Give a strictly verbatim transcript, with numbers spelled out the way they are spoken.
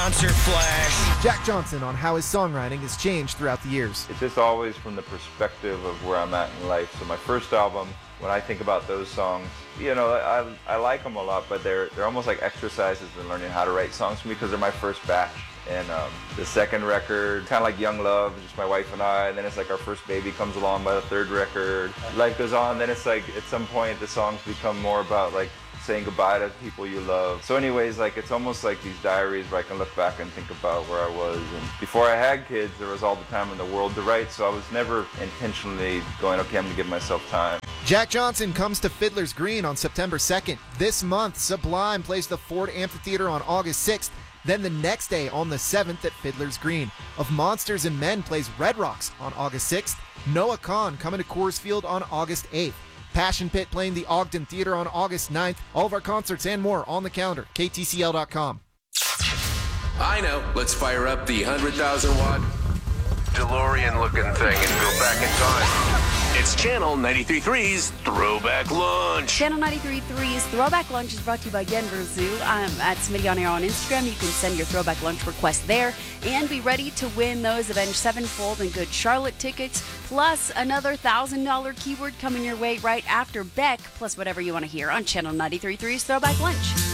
concert flash. Jack Johnson on how his songwriting has changed throughout the years. It's just always from the perspective of where I'm at in life. So my first album, when I think about those songs, you know, I, I like them a lot, but they're they're almost like exercises in learning how to write songs for me because they're my first batch. And um, the second record, kind of like Young Love, just my wife and I, and then it's like our first baby comes along by the third record. Life goes on, then it's like at some point the songs become more about like saying goodbye to people you love. So anyways, like it's almost like these diaries where I can look back and think about where I was. And before I had kids, there was all the time in the world to write, so I was never intentionally going, okay, I'm gonna give myself time. Jack Johnson comes to Fiddler's Green on September second. This month, Sublime plays the Ford Amphitheater on August sixth. Then the next day on the seventh at Fiddler's Green. Of Monsters and Men plays Red Rocks on August sixth. Noah Kahan coming to Coors Field on August eighth. Passion Pit playing the Ogden Theater on August ninth. All of our concerts and more on the calendar. K T C L dot com. I know. Let's fire up the one hundred thousand watt DeLorean-looking thing and go back in time. It's Channel ninety-three point three's Throwback Lunch. Channel ninety-three point three's Throwback Lunch is brought to you by Denver Zoo. I'm at Smitty on Air on Instagram. You can send your Throwback Lunch request there and be ready to win those Avenged Sevenfold and Good Charlotte tickets, plus another one thousand dollars keyword coming your way right after Beck, plus whatever you want to hear on Channel ninety-three point three's Throwback Lunch.